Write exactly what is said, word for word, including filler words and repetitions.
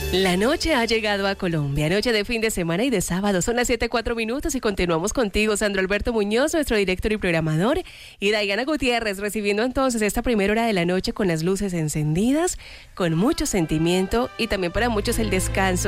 La noche ha llegado a Colombia, noche de fin de semana y de sábado. Son las siete cuatro minutos y continuamos contigo, Sandro Alberto Muñoz, nuestro director y programador, y Dayana Gutiérrez, recibiendo entonces esta primera hora de la noche con las luces encendidas, con mucho sentimiento y también para muchos el descanso